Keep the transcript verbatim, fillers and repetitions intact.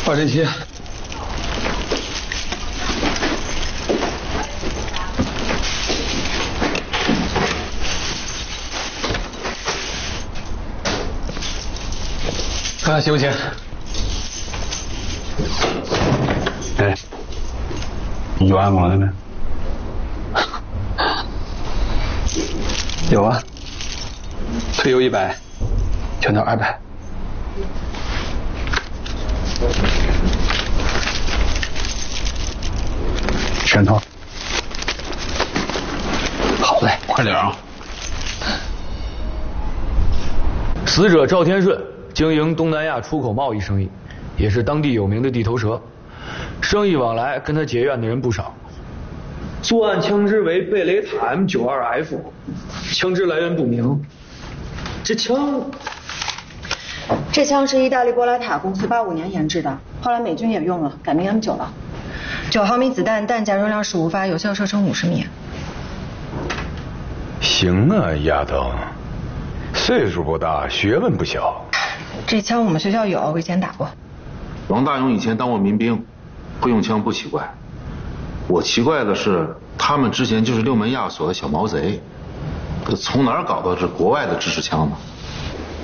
二零七。看看行不行？ 哎，冤枉了呢？ 有啊，推油一百，全套二百。 全套。 好嘞， 快点啊！ 死者赵天顺经营东南亚出口贸易生意，也是当地有名的地头蛇，生意往来跟他结怨的人不少。作案枪支为贝雷塔 M 九二 F， 枪支来源不明。这枪， 这枪是意大利波拉塔公司八五年研制的，后来美军也用了，改名 M 九了。九毫米子弹，弹夹容量十五发，有效射程五十米。 行啊，丫头，岁数不大，学问不小。 这枪我们学校有，我以前打过。 王大勇以前当过民兵，会用枪不奇怪。我奇怪的是，他们之前就是六门亚索的小毛贼，这从哪儿搞到这国外的制式枪呢？